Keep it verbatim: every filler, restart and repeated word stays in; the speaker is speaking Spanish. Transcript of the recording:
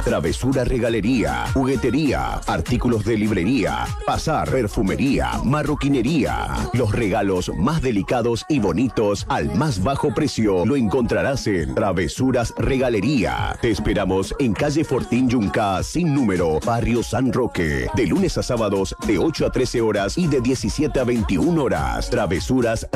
Travesura Regalería, juguetería, artículos de librería, bazar, perfumería, marroquinería. Los regalos más delicados y bonitos al más bajo precio lo encontrarás en Travesuras Regalería. Te esperamos en calle Fortín Yunca, sin número, barrio San Roque. De lunes a sábados de ocho a trece horas y de diecisiete a veintiuna horas. Travesuras